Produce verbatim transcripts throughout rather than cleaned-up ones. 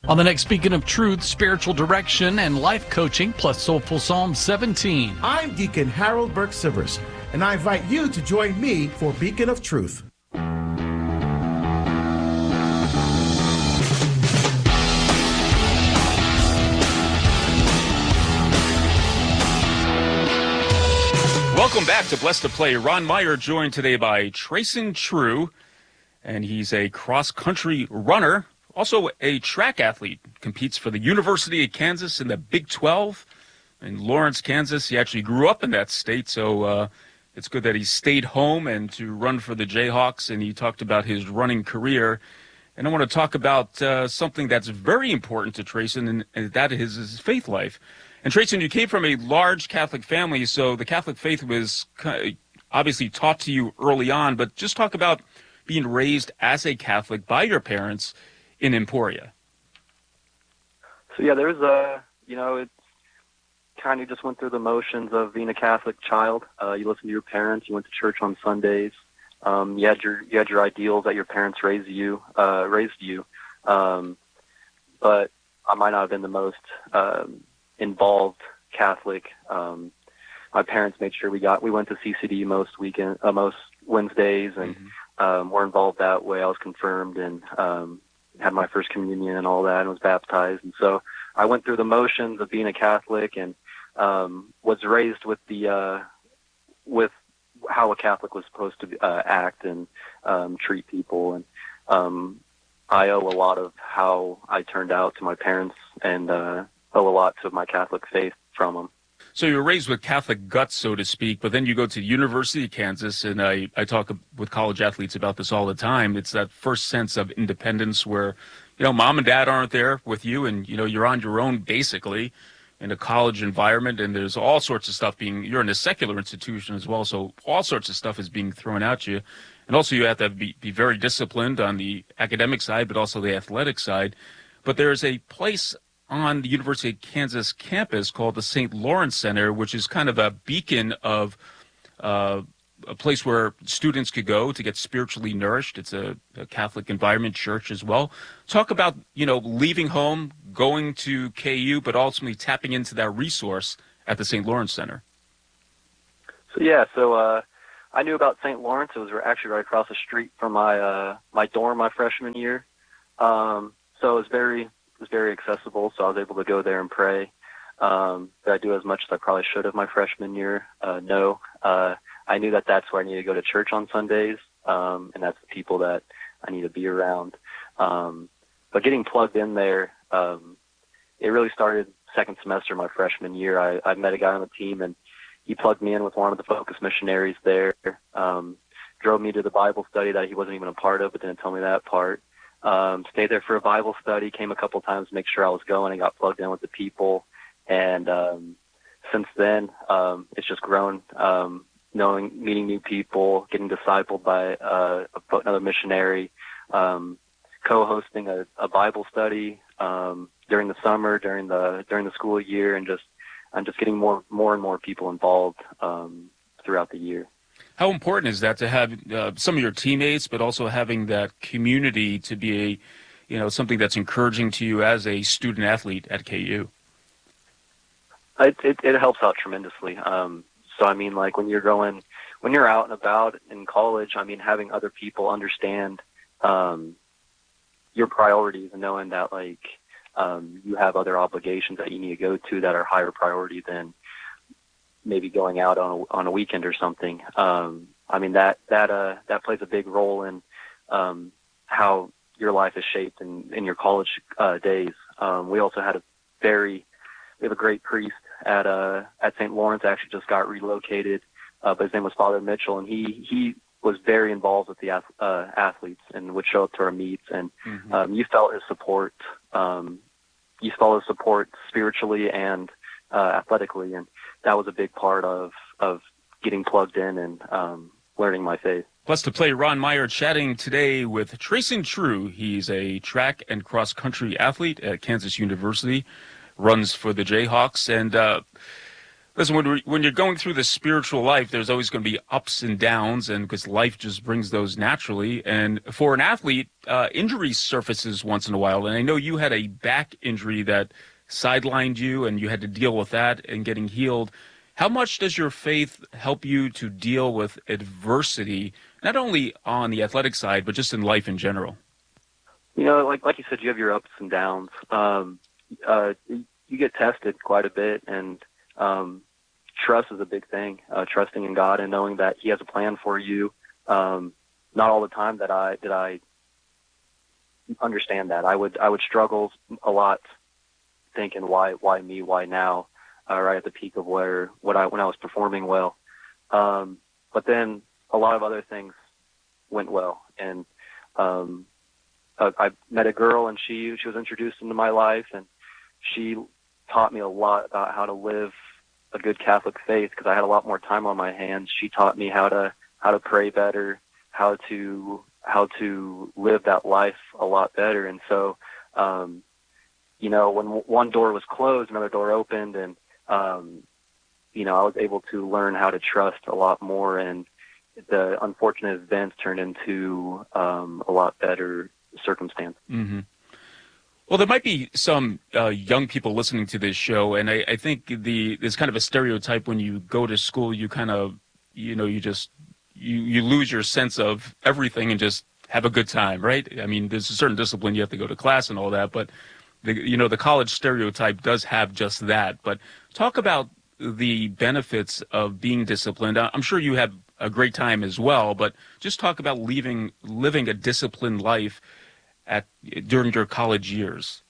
On the next Beacon of Truth, spiritual direction and life coaching plus Soulful Psalm seventeen. I'm Deacon Harold Burke Sivers, and I invite you to join me for Beacon of Truth. Welcome back to Blessed to Play. Ron Meyer joined today by Trayson True, and he's a cross-country runner, also a track athlete, competes for the University of Kansas in the Big twelve in Lawrence, Kansas. He actually grew up in that state, so uh, it's good that he stayed home and to run for the Jayhawks, and he talked about his running career. And I want to talk about uh, something that's very important to Trayson, and, and that is his faith life. And Trayson, you came from a large Catholic family, so the Catholic faith was obviously taught to you early on, but just talk about being raised as a Catholic by your parents in Emporia. So yeah, there's a, you know, it kind of just went through the motions of being a Catholic child. Uh, you listen to your parents, you went to church on Sundays, um, you had your, you had your ideals that your parents raised you, uh, raised you. Um, but I might not have been the most, um, involved Catholic. Um, my parents made sure we got, we went to C C D most weekend, uh, most Wednesdays, and, mm-hmm. um, were involved that way. I was confirmed and, um, had my first communion and all that, and was baptized. And so I went through the motions of being a Catholic, and um, was raised with the uh, with how a Catholic was supposed to uh, act and um, treat people. And um, I owe a lot of how I turned out to my parents, and uh, owe a lot to my Catholic faith from them. So you were raised with Catholic guts, so to speak, but then you go to the University of Kansas, and I, I talk with college athletes about this all the time. It's that first sense of independence where, you know, mom and dad aren't there with you, and, you know, you're on your own, basically, in a college environment, and there's all sorts of stuff being, you're in a secular institution as well, so all sorts of stuff is being thrown at you. And also you have to be, be very disciplined on the academic side, but also the athletic side. But there's a place on the University of Kansas campus called the Saint Lawrence Center, which is kind of a beacon of uh, a place where students could go to get spiritually nourished. It's a, a Catholic environment church as well. Talk about, you know, leaving home, going to K U, but ultimately tapping into that resource at the Saint Lawrence Center. So, yeah, so uh, I knew about Saint Lawrence. It was actually right across the street from my uh, my dorm my freshman year. Um, so it was very... was very accessible, so I was able to go there and pray. Um, did I do as much as I probably should have my freshman year? Uh, no. Uh, I knew that that's where I needed to go to church on Sundays, um, and that's the people that I need to be around. Um, but getting plugged in there, um, it really started second semester my freshman year. I, I met a guy on the team, and he plugged me in with one of the Focus missionaries there, um, drove me to the Bible study that he wasn't even a part of, but didn't tell me that part. Um, stayed there for a Bible study, came a couple times to make sure I was going, and got plugged in with the people. And um, since then, um, it's just grown, um, knowing, meeting new people, getting discipled by uh, another missionary, um, co-hosting a, a Bible study um, during the summer, during the during the school year, and just I'm just getting more more and more people involved um, throughout the year. How important is that to have uh, some of your teammates, but also having that community to be a, you know, something that's encouraging to you as a student athlete at K U? It it, it helps out tremendously. Um, so I mean, like when you're going, when you're out and about in college, I mean, having other people understand um, your priorities and knowing that like um, you have other obligations that you need to go to that are higher priority than maybe going out on a, on a weekend or something. Um, I mean, that, that, uh, that plays a big role in, um, how your life is shaped in, in your college, uh, days. Um, we also had a very, we have a great priest at, uh, at Saint Lawrence, actually just got relocated, uh, but his name was Father Mitchell, and he, he was very involved with the, uh, athletes and would show up to our meets, and, mm-hmm. um, you felt his support, um, you felt his support spiritually and, uh, athletically, and that was a big part of, of getting plugged in and um, learning my faith. Blessed to Play, Ron Meyer chatting today with Trayson True. He's a track and cross-country athlete at Kansas University, runs for the Jayhawks. And uh, Listen, when, we're, when you're going through the spiritual life, there's always going to be ups and downs, and because life just brings those naturally. And for an athlete, uh, injury surfaces once in a while. And I know you had a back injury that sidelined you, and you had to deal with that and getting healed. How much does your faith help you to deal with adversity, not only on the athletic side, but just in life in general? You know, like like you said, you have your ups and downs. Um, uh, you get tested quite a bit, and um, trust is a big thing. Uh, trusting in God and knowing that He has a plan for you. Um, not all the time that I did I understand that. I would I would struggle a lot, thinking why why me why now, uh, right at the peak of where what I when I was performing well. Um, but then a lot of other things went well, and um, uh, I met a girl, and she she was introduced into my life, and she taught me a lot about how to live a good Catholic faith, because I had a lot more time on my hands. She taught me how to how to pray better, how to how to live that life a lot better. And so, um, you know, when one door was closed, another door opened, and um, you know, I was able to learn how to trust a lot more. And the unfortunate events turned into um, a lot better circumstances. Mm-hmm. Well, there might be some uh, young people listening to this show, and I, I think the there's kind of a stereotype when you go to school, you kind of, you know, you just, you, you lose your sense of everything and just have a good time, right? I mean, there's a certain discipline, you have to go to class and all that, but, the, you know, the college stereotype does have just that. But talk about the benefits of being disciplined. I'm sure you had a great time as well, but just talk about leaving, living a disciplined life at during your college years.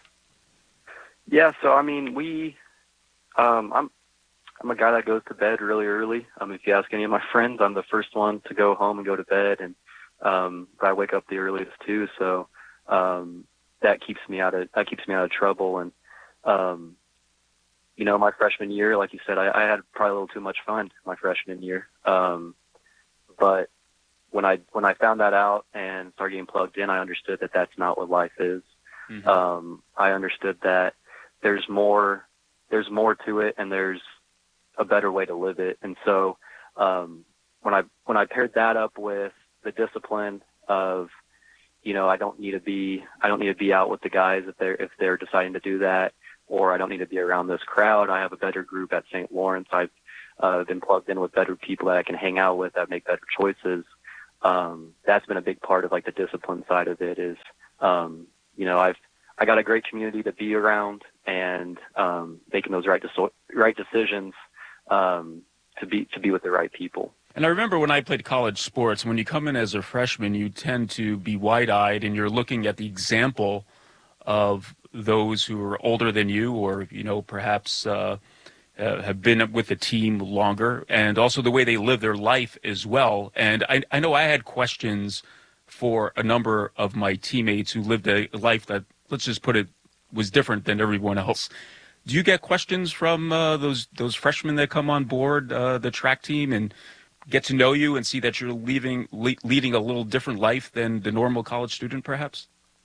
Yeah, so I mean, we, um, I'm, I'm a guy that goes to bed really early. Um, if you ask any of my friends, I'm the first one to go home and go to bed, and um, but I wake up the earliest too. So um, that keeps me out of that keeps me out of trouble. And um, you know, my freshman year, like you said, I, I had probably a little too much fun my freshman year. Um, but when I when I found that out and started getting plugged in, I understood that that's not what life is. Mm-hmm. Um, I understood that there's more there's more to it, and there's a better way to live it. And so um, when I when I paired that up with the discipline of, you know, I don't need to be I don't need to be out with the guys if they're if they're deciding to do that, or I don't need to be around this crowd. I have a better group at Saint Lawrence. I've uh, been plugged in with better people that I can hang out with that make better choices. Um, that's been a big part of like the discipline side of it is, um, you know, I've, I got a great community to be around, and, um, making those right, de- right decisions, um, to be, to be with the right people. And I remember when I played college sports, when you come in as a freshman, you tend to be wide-eyed, and you're looking at the example of those who are older than you, or, you know, perhaps, uh, Uh, have been with the team longer, and also the way they live their life as well. And I, I know I had questions for a number of my teammates who lived a life that, let's just put it, was different than everyone else. Do you get questions from uh, those those freshmen that come on board uh, the track team and get to know you and see that you're leaving, le- leading a little different life than the normal college student, perhaps?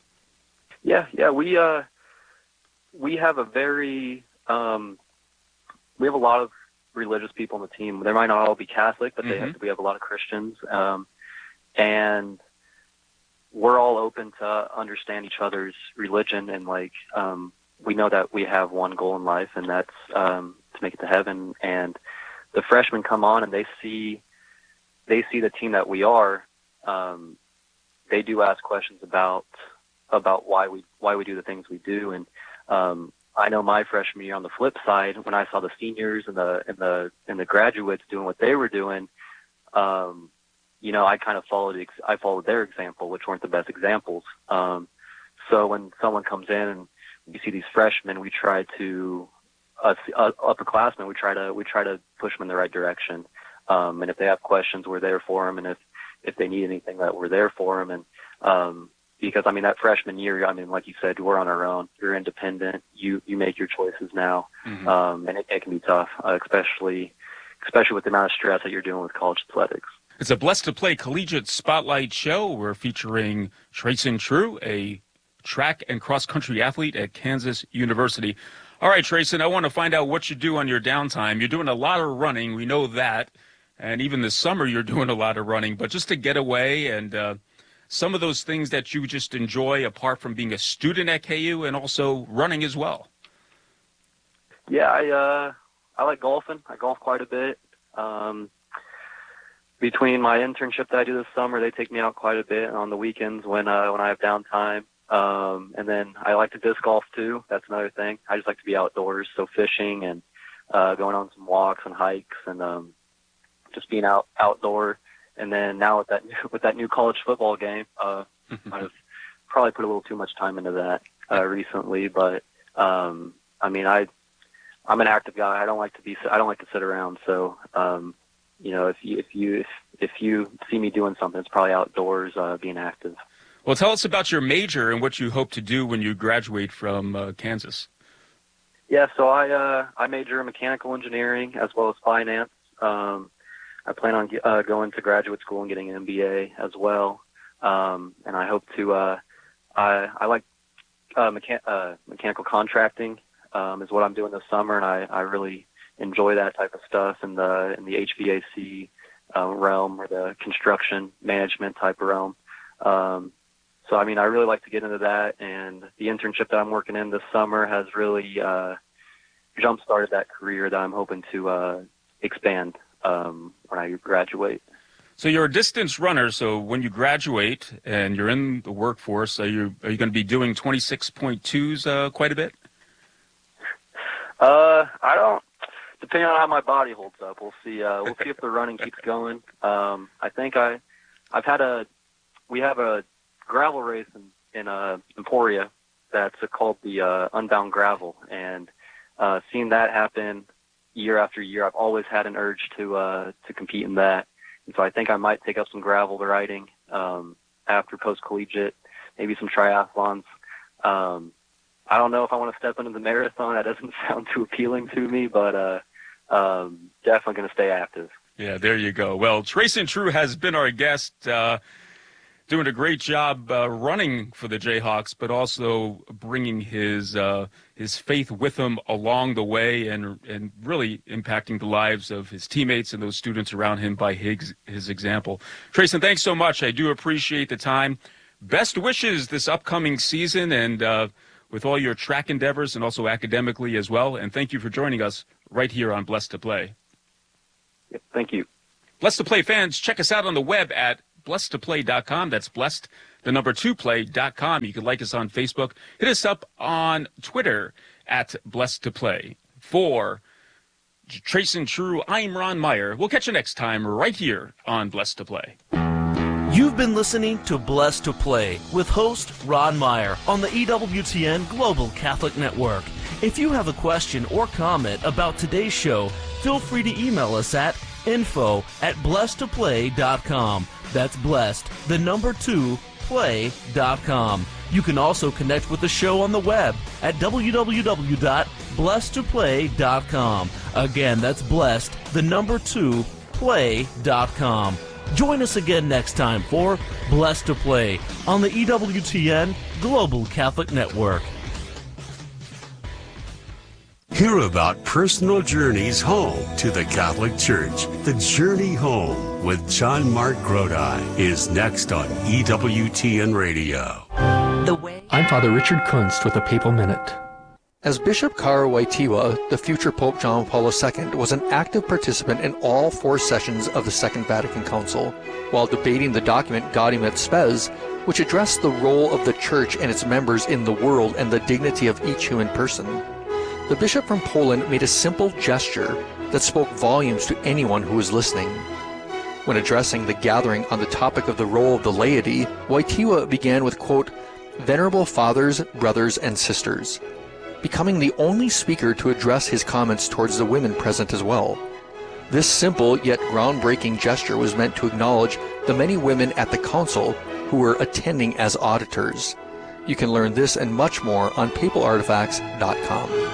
Yeah, yeah, we uh, we have a very um, we have a lot of religious people on the team. They might not all be Catholic, but they mm-hmm. have, we have a lot of Christians. Um, and we're all open to understand each other's religion. And like, um, we know that we have one goal in life, and that's, um, to make it to heaven. And the freshmen come on and they see, they see the team that we are. Um, they do ask questions about, about why we, why we do the things we do. And, um, I know my freshman year on the flip side, when I saw the seniors and the and the and the graduates doing what they were doing, um, you know, I kind of followed I followed their example, which weren't the best examples. Um, so when someone comes in and we see these freshmen, we try to us uh, upperclassmen, we try to we try to push them in the right direction. Um, and if they have questions, we're there for them. And if if they need anything, that we're there for them. And um, Because, I mean, that freshman year, I mean, like you said, we're on our own. You're independent. You you make your choices now. Mm-hmm. Um, and it, it can be tough, uh, especially especially with the amount of stress that you're dealing with college athletics. It's a Blessed to Play Collegiate Spotlight show. We're featuring Trayson True, a track and cross-country athlete at Kansas University. All right, Trayson, I want to find out what you do on your downtime. You're doing a lot of running. We know that. And even this summer, you're doing a lot of running. But just to get away and uh, some of those things that you just enjoy apart from being a student at K U and also running as well. Yeah, I uh, I like golfing. I golf quite a bit. Um, between my internship that I do this summer, they take me out quite a bit on the weekends when uh, when I have downtime. Um, and then I like to disc golf too. That's another thing. I just like to be outdoors, so fishing and uh, going on some walks and hikes and um, just being out outdoor. And then now with that with that new college football game, uh, I've probably put a little too much time into that uh, recently. But um, I mean, I I'm an active guy. I don't like to be I don't like to sit around. So um, you know, if you if you if, if you see me doing something, it's probably outdoors, uh, being active. Well, tell us about your major and what you hope to do when you graduate from uh, Kansas. Yeah, so I uh, I major in mechanical engineering as well as finance. Um, I plan on uh, going to graduate school and getting an M B A as well. Um, and I hope to. Uh, I I like uh, mechan- uh, mechanical contracting um, is what I'm doing this summer, and I, I really enjoy that type of stuff in the in the H V A C uh, realm or the construction management type of realm. Um, So, I mean, I really like to get into that, and the internship that I'm working in this summer has really uh, jump-started that career that I'm hoping to uh, expand um, when I graduate. So you're a distance runner, so when you graduate and you're in the workforce, are you are you going to be doing twenty-six point twos uh, quite a bit? Uh, I don't, depending on how my body holds up, we'll see. Uh, we'll see if the running keeps going. Um, I think I, I've had a, we have a, gravel race in, in uh, Emporia that's uh, called the uh, Unbound Gravel, and uh, seeing that happen year after year, I've always had an urge to uh, to compete in that. And so I think I might take up some gravel riding um, after post-collegiate, maybe some triathlons. Um, I don't know if I want to step into the marathon. That doesn't sound too appealing to me, but uh, um, definitely going to stay active. Yeah, there you go. Well, Trayson True has been our guest. Uh, Doing a great job uh, running for the Jayhawks, but also bringing his uh, his faith with him along the way, and and really impacting the lives of his teammates and those students around him by his his example. Trayson, thanks so much. I do appreciate the time. Best wishes this upcoming season, and uh, with all your track endeavors, and also academically as well. And thank you for joining us right here on Blessed to Play. Yep, thank you. Blessed to Play fans, check us out on the web at blessed to play dot com. That's blessed, the number two play dot com. You can like us on Facebook. Hit us up on Twitter at blessed to play. For Trayson True, I'm Ron Meyer. We'll catch you next time right here on Blessed to Play. You've been listening to Blessed to Play with host Ron Meyer on the E W T N Global Catholic Network. If you have a question or comment about today's show, feel free to email us at info at blessed to play dot com. That's blessed, the number two, play dot com. You can also connect with the show on the web at w w w dot blessed to play dot com. Again, that's blessed, the number two, play dot com. Join us again next time for Blessed to Play on the E W T N Global Catholic Network. Hear about personal journeys home to the Catholic Church. The Journey Home with John Mark Grodi is next on E W T N Radio. The way I'm Father Richard Kunst with a Papal Minute. As Bishop Kara Wojtyła, the future Pope John Paul the Second was an active participant in all four sessions of the Second Vatican Council, while debating the document Gaudium et Spes, which addressed the role of the Church and its members in the world and the dignity of each human person. The bishop from Poland made a simple gesture that spoke volumes to anyone who was listening. When addressing the gathering on the topic of the role of the laity, Wojtyła began with, quote, "Venerable fathers, brothers, and sisters," becoming the only speaker to address his comments towards the women present as well. This simple yet groundbreaking gesture was meant to acknowledge the many women at the council who were attending as auditors. You can learn this and much more on papal artifacts dot com.